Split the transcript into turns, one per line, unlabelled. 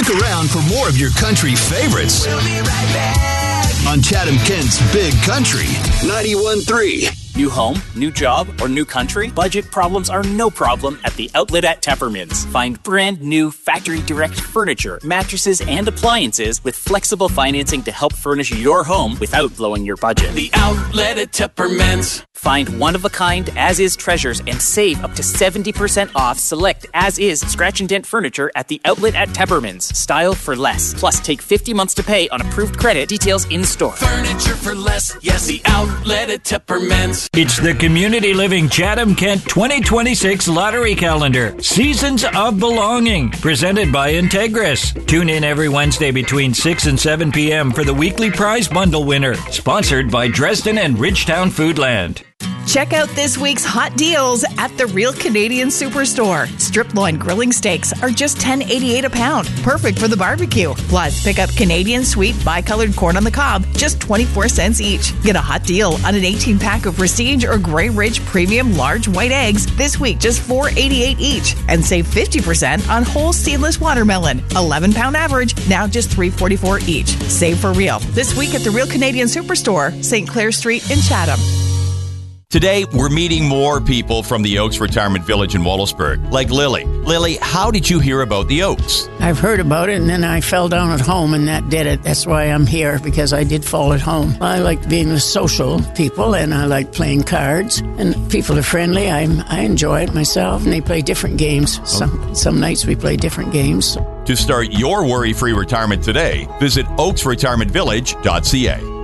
Stick around for more of your country favorites.
We'll be right back
on Chatham-Kent's Big Country 91.3.
New home, new job, or new country? Budget problems are no problem at the Outlet at Teppermans. Find brand new factory direct furniture, mattresses, and appliances with flexible financing to help furnish your home without blowing your budget.
The Outlet at Teppermans.
Find one-of-a-kind as-is treasures and save up to 70% off select as-is scratch and dent furniture at the Outlet at Teppermans. Style for less. Plus, take 50 months to pay on approved credit. Details in store.
Furniture for less. Yes, the Outlet at Teppermans.
It's the Community Living Chatham-Kent 2026 Lottery Calendar. Seasons of Belonging. Presented by Integris. Tune in every Wednesday between 6 and 7 p.m. for the weekly prize bundle winner. Sponsored by Dresden and Ridgetown Foodland.
Check out this week's hot deals at the Real Canadian Superstore. Strip loin grilling steaks are just $10.88 a pound. Perfect for the barbecue. Plus, pick up Canadian sweet bicolored corn on the cob, just 24 cents each. Get a hot deal on an 18-pack of Prestige or Grey Ridge Premium large white eggs this week, just $4.88 each. And save 50% on whole seedless watermelon. 11-pound average, now just $3.44 each. Save for real. This week at the Real Canadian Superstore, St. Clair Street in Chatham.
Today, we're meeting more people from the Oaks Retirement Village in Wallaceburg, like Lily. Lily, how did you hear about the Oaks?
I've heard about it, and then I fell down at home, and that did it. That's why I'm here, because I did fall at home. I like being with social people, and I like playing cards, and people are friendly. I enjoy it myself, and they play different games. Some nights we play different games.
To start your worry-free retirement today, visit oaksretirementvillage.ca.